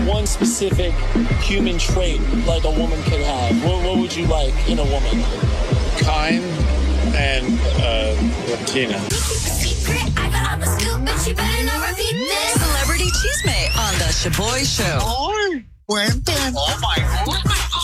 one specific human trait like a woman could have, what would you like in a woman? Kind and Latina. Celebrity Cheesemate on the Shaboy Show. Oh my God.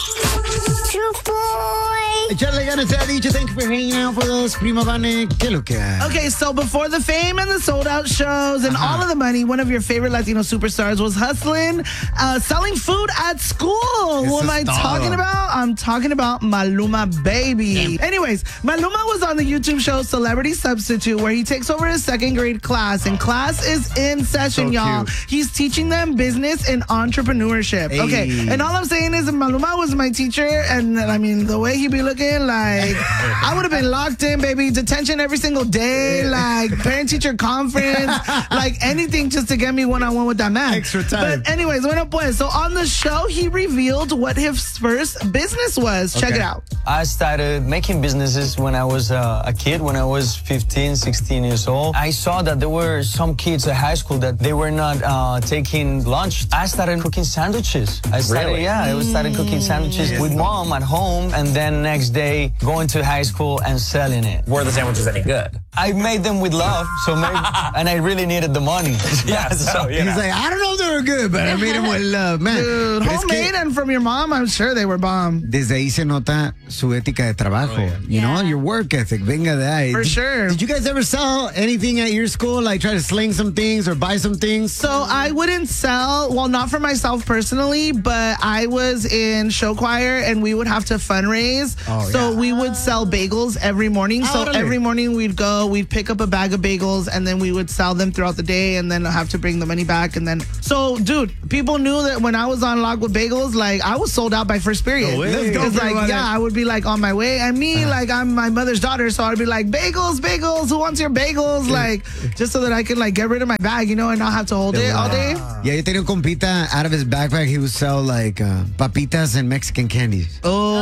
Echarle ganas, se ha dicho. Thank you for hanging out with us. Prima Vane, ¿qué lo que hay? Okay, so before the fame and the sold-out shows and all of the money, one of your favorite Latino superstars was hustling, selling food at school. Who am I talking about? I'm talking about Maluma Baby. Anyways, Maluma was on the YouTube show Celebrity Substitute, where he takes over his second grade class, and class is in session, y'all. Cute. He's teaching them business and entrepreneurship. Hey. Okay, and all I'm saying is Maluma was my teacher, and I mean, the way he be looking, like, I would have been locked in, baby. Detention every single day, like parent-teacher conference, like anything just to get me one-on-one with that man. Extra time. But anyways, bueno pues. So on the show, he revealed what his first business was. Check it out. I started making businesses when I was a kid, when I was 15, 16 years old. I saw that there were some kids at high school that they were not taking lunch. I started cooking sandwiches. I started cooking sandwiches with mom at home, and then next day going to high school and selling it. Were the sandwiches any good? I made them with love, and I really needed the money. Yeah, so, you know. He's like, I don't know if they were good, but I made them with love, man. Dude, Pero es homemade que and from your mom, I'm sure they were bomb. desde ahí se nota su ética de trabajo. You know, your work ethic. Venga de ahí. For sure. Did you guys ever sell anything at your school? Like try to sling some things or buy some things? So I wouldn't sell, well, not for myself personally, but I was in show choir and we would have to fundraise. So we would sell bagels every morning. So every morning we'd pick up a bag of bagels and then we would sell them throughout the day and then have to bring the money back. And then, so dude, people knew that when I was on Log with Bagels, like I was sold out by first period. Let's go, It's like, everybody. yeah, I would be like on my way. And me, like I'm my mother's daughter. So I'd be like, bagels, who wants your bagels? Like, just so that I can like get rid of my bag, you know, and not have to hold it all day. Yeah, yo tenía un compita, out of his backpack, he would sell like papitas and Mexican candies.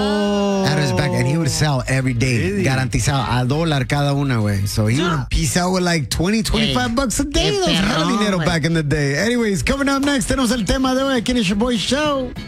Oh. Out of his back, and he would sell every day, garantizado, $1 cada una, güey. So he would piece out with like 20, 25 bucks a day. That was hella dinero back in the day. Anyways, coming up next, tenemos el tema de hoy aquí en el Shaboy Show.